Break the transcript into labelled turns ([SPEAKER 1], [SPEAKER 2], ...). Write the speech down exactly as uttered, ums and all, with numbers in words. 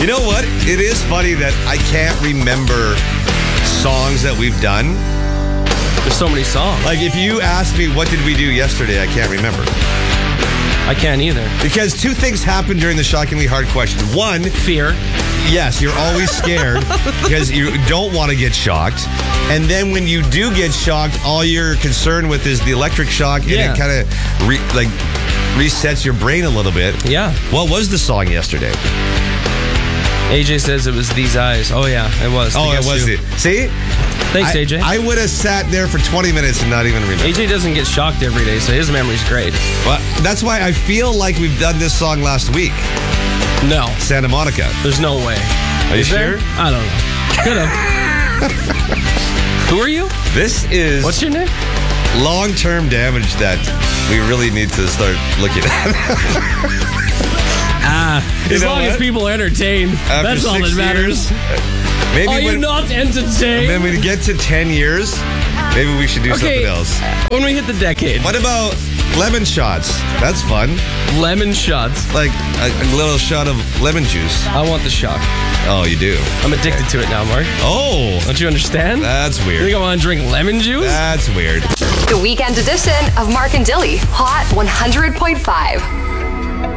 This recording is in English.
[SPEAKER 1] know what? It is funny that I can't remember songs that we've done.
[SPEAKER 2] There's so many songs.
[SPEAKER 1] Like, if you ask me, what did we do yesterday, I can't remember.
[SPEAKER 2] I can't either.
[SPEAKER 1] Because two things happen during the Shockingly Hard question. One,
[SPEAKER 2] fear.
[SPEAKER 1] Yes, you're always scared because you don't want to get shocked. And then when you do get shocked, all you're concerned with is the electric shock, and
[SPEAKER 2] yeah.
[SPEAKER 1] it kind of re- like resets your brain a little bit.
[SPEAKER 2] Yeah.
[SPEAKER 1] What was the song yesterday?
[SPEAKER 2] A J says it was These Eyes. Oh, yeah, it was.
[SPEAKER 1] Oh, it was it. See?
[SPEAKER 2] Thanks,
[SPEAKER 1] I,
[SPEAKER 2] A J.
[SPEAKER 1] I would have sat there for twenty minutes and not even remember.
[SPEAKER 2] A J doesn't get shocked every day, so his memory's great.
[SPEAKER 1] Well, that's why I feel like we've done this song last week.
[SPEAKER 2] No.
[SPEAKER 1] Santa Monica.
[SPEAKER 2] There's no way.
[SPEAKER 1] Are you
[SPEAKER 2] Is
[SPEAKER 1] sure?
[SPEAKER 2] There? I don't know. Could have. Who are you?
[SPEAKER 1] This is...
[SPEAKER 2] What's your name?
[SPEAKER 1] Long-term damage that we really need to start looking at.
[SPEAKER 2] Ah, as long as people are entertained,
[SPEAKER 1] After
[SPEAKER 2] that's all that matters.
[SPEAKER 1] Years, maybe
[SPEAKER 2] are you
[SPEAKER 1] when,
[SPEAKER 2] not entertained?
[SPEAKER 1] Then when we get to ten years, maybe we should do
[SPEAKER 2] okay,
[SPEAKER 1] something else.
[SPEAKER 2] When we hit the decade.
[SPEAKER 1] What about lemon shots? That's fun.
[SPEAKER 2] Lemon shots?
[SPEAKER 1] Like a, a little shot of lemon juice.
[SPEAKER 2] I want the shock.
[SPEAKER 1] Oh, you do?
[SPEAKER 2] I'm addicted to it now, Mark.
[SPEAKER 1] Oh.
[SPEAKER 2] Don't you understand?
[SPEAKER 1] That's weird.
[SPEAKER 2] You think I want to drink lemon juice?
[SPEAKER 1] That's weird.
[SPEAKER 3] The weekend edition of Mark and Dilly, Hot one hundred point five.